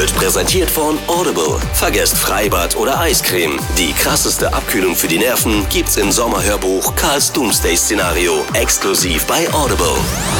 wird präsentiert von Audible. Vergesst Freibad oder Eiscreme. Die krasseste Abkühlung für die Nerven gibt's im Sommerhörbuch Karls Doomsday-Szenario exklusiv bei Audible.